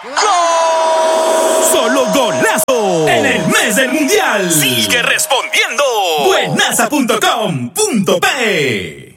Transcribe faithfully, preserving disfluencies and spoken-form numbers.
¡Gol! ¡Solo golazo! En el mes del mundial. Sigue respondiendo. Buenaza punto com punto pe